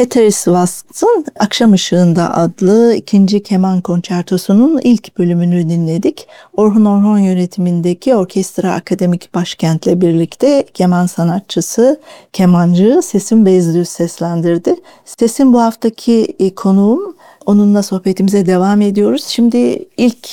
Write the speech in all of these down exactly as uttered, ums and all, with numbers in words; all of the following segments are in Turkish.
Peter Swass'ın Akşam Işığında adlı ikinci keman konçertosunun ilk bölümünü dinledik. Orhun Orhon yönetimindeki Orkestra Akademik Başkent'le birlikte keman sanatçısı, kemancı Sesim Bezdüz seslendirdi. Sesim bu haftaki konuğum. Onunla sohbetimize devam ediyoruz. Şimdi ilk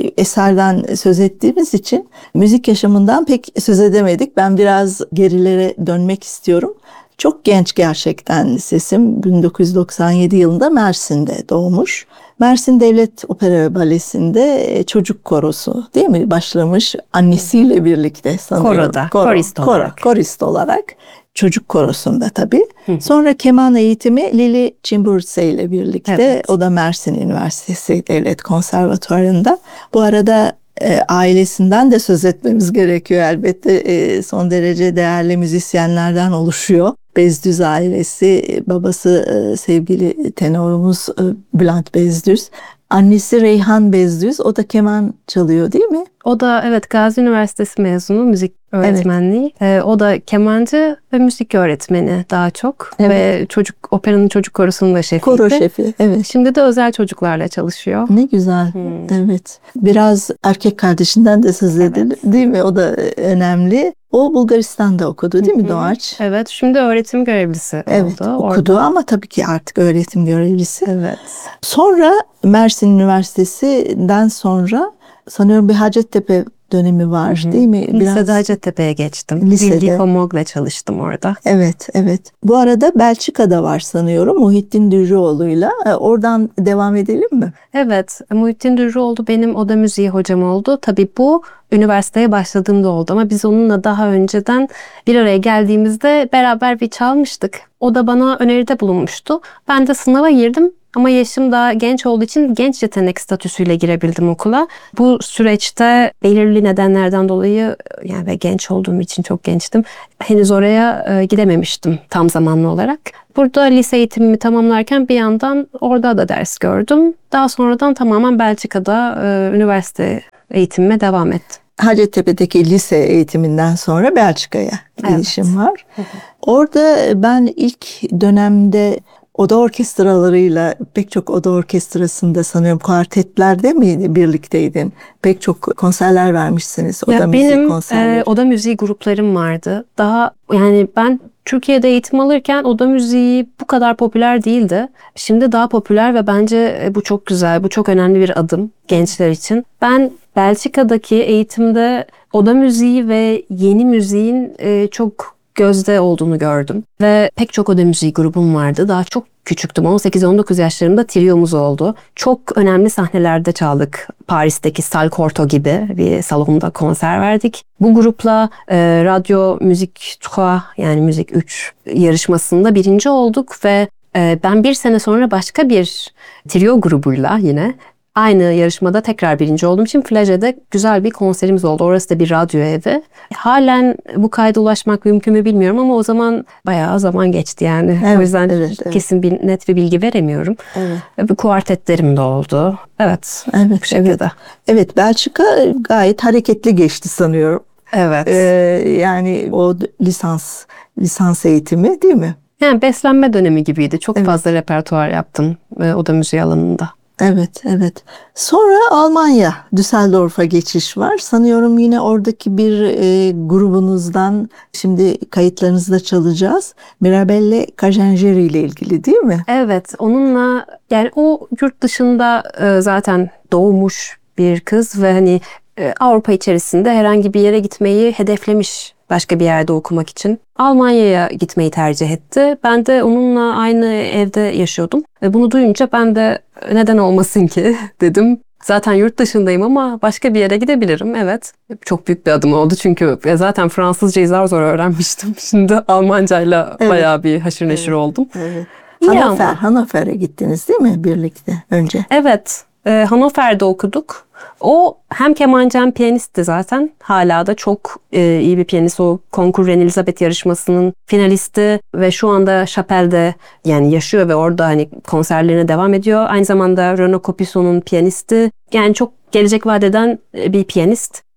eserden söz ettiğimiz için müzik yaşamından pek söz edemedik. Ben biraz gerilere dönmek istiyorum. Çok genç gerçekten Sesim. bin dokuz yüz doksan yedi yılında Mersin'de doğmuş. Mersin Devlet Opera ve Balesi'nde çocuk korosu değil mi? Başlamış annesiyle birlikte sanıyorum. Koroda, Koro, korist koro, olarak. Korist olarak. Çocuk korosunda tabii. Sonra keman eğitimi Lili Cimburse ile birlikte. Evet. O da Mersin Üniversitesi Devlet Konservatuvarı'nda. Bu arada e, ailesinden de söz etmemiz gerekiyor elbette. E, son derece değerli müzisyenlerden oluşuyor. Bezdüz ailesi, babası e, sevgili tenorumuz e, Bülent Bezdüz. Annesi Reyhan Bezdüz, o da keman çalıyor değil mi? O da evet Gazi Üniversitesi mezunu, müzik öğretmenliği. Evet. Ee, o da kemancı ve müzik öğretmeni daha çok. Evet. Ve çocuk operanın çocuk korosunun da şefiydi. Koro şefi, evet. Şimdi de özel çocuklarla çalışıyor. Ne güzel, hmm. evet. Biraz erkek kardeşinden de söz edilir, evet. Değil mi? O da önemli. O Bulgaristan'da okudu değil mi Doğaç? Evet, şimdi öğretim görevlisi evet, oldu. Okudu orada. Ama tabii ki artık öğretim görevlisi. Evet. Sonra Mersin Üniversitesi'nden sonra sanıyorum bir Hacettepe dönemi var, hı-hı, değil mi? Biraz... Lisede Hacettepe'ye geçtim. Lisede. Bilgi Komog'la çalıştım orada. Evet, evet. Bu arada Belçika'da var sanıyorum Muhittin Dürrüoğlu'yla. Oradan devam edelim mi? Evet, Muhittin Dürrüoğlu benim oda müziği hocam oldu. Tabii bu üniversiteye başladığımda oldu ama biz onunla daha önceden bir araya geldiğimizde beraber bir çalmıştık. O da bana öneride bulunmuştu. Ben de sınava girdim. Ama yaşım daha genç olduğu için genç yetenek statüsüyle girebildim okula. Bu süreçte belirli nedenlerden dolayı yani ve genç olduğum için çok gençtim. Henüz oraya e, gidememiştim tam zamanlı olarak. Burada lise eğitimimi tamamlarken bir yandan orada da ders gördüm. Daha sonradan tamamen Belçika'da e, üniversite eğitimime devam ettim. Hacettepe'deki lise eğitiminden sonra Belçika'ya gidişim evet. var. Hı hı. Orada ben ilk dönemde oda orkestralarıyla pek çok oda orkestrasında sanıyorum kuartetlerde miydi birlikteydin? Pek çok konserler vermişsiniz. Oda ya müziği benim konserleri. e, oda müziği gruplarım vardı. Daha yani ben Türkiye'de eğitim alırken oda müziği bu kadar popüler değildi. Şimdi daha popüler ve bence bu çok güzel, bu çok önemli bir adım gençler için. Ben Belçika'daki eğitimde oda müziği ve yeni müziğin e, çok gözde olduğunu gördüm. Ve pek çok oda müziği grubum vardı. Daha çok küçüktüm. on sekiz on dokuz yaşlarımda triyomuz oldu. Çok önemli sahnelerde çaldık. Paris'teki Salle Cortot gibi bir salonda konser verdik. Bu grupla e, Radyo Müzik üç yani Müzik üç yarışmasında birinci olduk ve e, ben bir sene sonra başka bir trio grubuyla yine aynı yarışmada tekrar birinci olduğum için Flage'de güzel bir konserimiz oldu. Orası da bir radyo evi. Halen bu kayda ulaşmak mümkün mü bilmiyorum ama o zaman bayağı zaman geçti yani. Evet, o yüzden evet, evet. kesin bir net bir bilgi veremiyorum. Evet. Bir kuartetlerim de oldu. Evet. Evet. Bu şekilde. Evet. evet Belçika gayet hareketli geçti sanıyorum. Evet. Ee, yani o lisans lisans eğitimi değil mi? Yani beslenme dönemi gibiydi. Çok evet. fazla repertuar yaptım oda müziği alanında. Evet, evet. Sonra Almanya, Düsseldorf'a geçiş var. Sanıyorum yine oradaki bir e, grubunuzdan şimdi kayıtlarınızda çalacağız. Mirabelle Cajangeri ile ilgili değil mi? Evet, onunla yani o yurt dışında e, zaten doğmuş bir kız ve hani e, Avrupa içerisinde herhangi bir yere gitmeyi hedeflemiş. Başka bir yerde okumak için. Almanya'ya gitmeyi tercih etti. Ben de onunla aynı evde yaşıyordum. Ve bunu duyunca ben de neden olmasın ki dedim. Zaten yurt dışındayım ama başka bir yere gidebilirim. Evet. Çok büyük bir adım oldu çünkü zaten Fransızcayı zar zor öğrenmiştim. Şimdi Almancayla evet. bayağı bir haşır neşir evet. oldum. Evet. Hannover, Hannover'e gittiniz değil mi birlikte önce? Evet. E, Hannover'de okuduk. O hem kemancı hem piyanistti zaten. Hala da çok e, iyi bir piyanist. O Konkur Reine Elisabeth yarışmasının finalisti ve şu anda Chapelle'de yani yaşıyor ve orada hani konserlerine devam ediyor. Aynı zamanda Renaud Capuçon'un piyanisti. Yani çok gelecek vaat eden bir piyanist.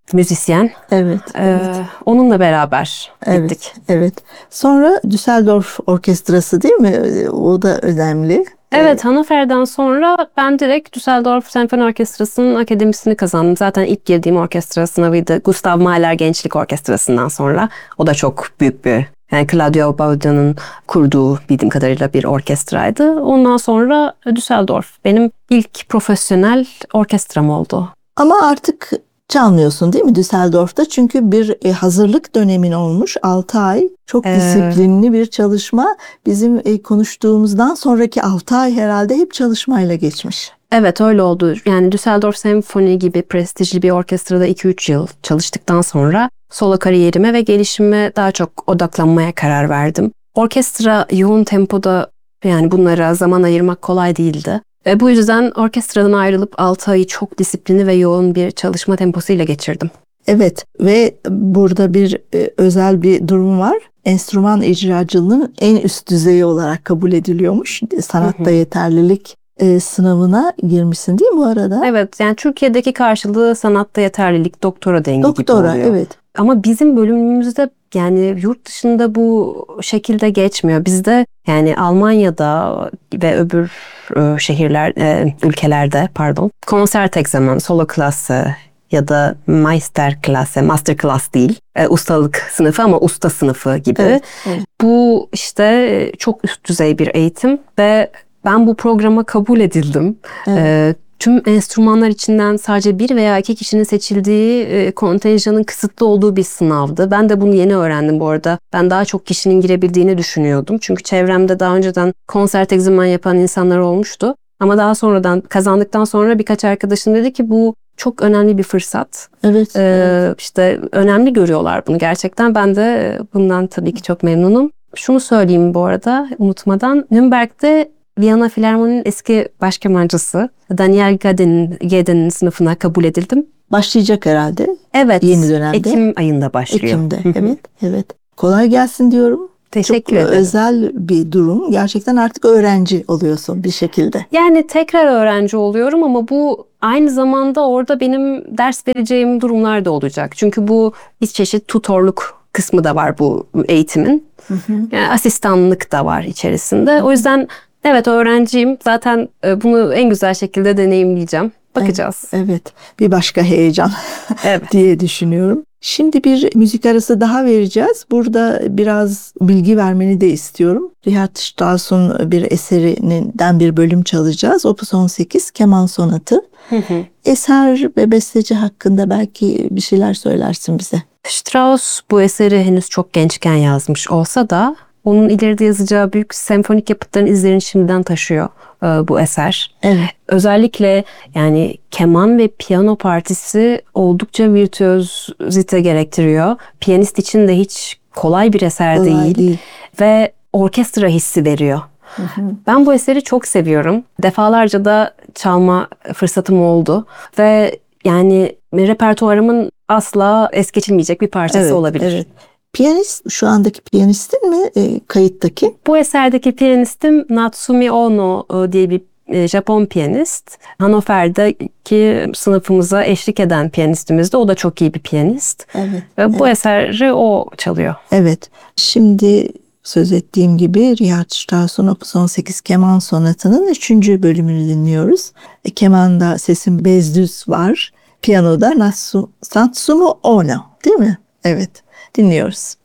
müzisyen. Evet. Ee, evet. Onunla beraber Evet, gittik. evet. Sonra Düsseldorf Orkestrası değil mi? O da önemli. Evet, Hannover'den sonra ben direkt Düsseldorf Senfoni Orkestrası'nın akademisini kazandım. Zaten ilk girdiğim orkestra sınavıydı. Gustav Mahler Gençlik Orkestrası'ndan sonra. O da çok büyük bir, yani Claudio Baudi'nin kurduğu bildiğim kadarıyla bir orkestraydı. Ondan sonra Düsseldorf benim ilk profesyonel orkestram oldu. Ama artık çalmıyorsun değil mi Düsseldorf'ta? Çünkü bir e, hazırlık dönemin olmuş altı ay. Çok Ee, disiplinli bir çalışma. Bizim e, konuştuğumuzdan sonraki altı ay herhalde hep çalışmayla geçmiş. Evet, öyle oldu. Yani Düsseldorf Senfoni gibi prestijli bir orkestrada iki üç yıl çalıştıktan sonra solo kariyerime ve gelişime daha çok odaklanmaya karar verdim. Orkestra yoğun tempoda, yani bunlara zaman ayırmak kolay değildi. E, bu yüzden orkestradan ayrılıp altı ayı çok disiplinli ve yoğun bir çalışma temposuyla geçirdim. Evet ve burada bir e, özel bir durum var. Enstrüman icracılığının en üst düzeyi olarak kabul ediliyormuş. Sanatta Hı hı. yeterlilik e, sınavına girmişsin değil mi bu arada? Evet, yani Türkiye'deki karşılığı sanatta yeterlilik doktora dengi Doktora, gibi oluyor. evet. Ama bizim bölümümüzde, yani yurt dışında bu şekilde geçmiyor. Bizde yani Almanya'da ve öbür e, şehirler, e, ülkelerde pardon, Konzertexamen, solo klası ya da Meister klası, master class değil, e, ustalık sınıfı ama usta sınıfı gibi. Evet, evet. Bu işte e, çok üst düzey bir eğitim ve ben bu programa kabul edildim. Evet. E, tüm enstrümanlar içinden sadece bir veya iki kişinin seçildiği, e, kontenjanın kısıtlı olduğu bir sınavdı. Ben de bunu yeni öğrendim bu arada. Ben daha çok kişinin girebildiğini düşünüyordum. Çünkü çevremde daha önceden Konzertexamen yapan insanlar olmuştu. Ama daha sonradan, kazandıktan sonra birkaç arkadaşım dedi ki bu çok önemli bir fırsat. Evet. Ee, işte önemli görüyorlar bunu gerçekten. Ben de bundan tabii ki çok memnunum. Şunu söyleyeyim bu arada unutmadan. Nürnberg'de Viyana Filarmoni'nin eski başkemancısı Daniel Gaden'in Gaden'in sınıfına kabul edildim. Başlayacak herhalde. Evet. Yeni dönemde. Ekim ayında başlıyor. Ekim'de. Hı hı. Evet. Evet. Kolay gelsin diyorum. Teşekkür Çok ederim. özel bir durum. Gerçekten artık öğrenci oluyorsun bir şekilde. Yani tekrar öğrenci oluyorum ama bu aynı zamanda orada benim ders vereceğim durumlar da olacak. Çünkü bu bir çeşit tutorluk kısmı da var bu eğitimin. Hı hı. Yani asistanlık da var içerisinde. O yüzden evet, öğrenciyim. Zaten bunu en güzel şekilde deneyimleyeceğim. Bakacağız. Evet, evet. Bir başka heyecan Evet. diye düşünüyorum. Şimdi bir müzik arası daha vereceğiz. Burada biraz bilgi vermeni de istiyorum. Richard Strauss'un bir eserinden bir bölüm çalacağız. Opus on sekiz Keman Sonatı. Hı hı. Eser ve besteci hakkında belki bir şeyler söylersin bize. Strauss bu eseri henüz çok gençken yazmış olsa da onun ileride yazacağı büyük senfonik yapıtların izlerini şimdiden taşıyor e, bu eser. Evet. Özellikle yani keman ve piyano partisi oldukça virtüözite gerektiriyor. Piyanist için de hiç kolay bir eser Kolay değil. değil. Ve orkestra hissi veriyor. Hı hı. Ben bu eseri çok seviyorum. Defalarca da çalma fırsatım oldu ve yani repertuarımın asla es geçilmeyecek bir parçası Evet, olabilir. evet. Piyanist, şu andaki piyanistin mi e, kayıttaki? Bu eserdeki piyanistim Natsumi Ono e, diye bir e, Japon piyanist. Hannover'deki sınıfımıza eşlik eden piyanistimiz de, o da çok iyi bir piyanist. Evet. Ve bu evet. eseri o çalıyor. Evet. Şimdi söz ettiğim gibi Richard Strauss'un Opus on sekiz Keman Sonatı'nın üçüncü bölümünü dinliyoruz. E, kemanda sesin bezdüz var. Piyanoda Natsu, Natsumu Ono değil mi? Evet. Dinliyoruz.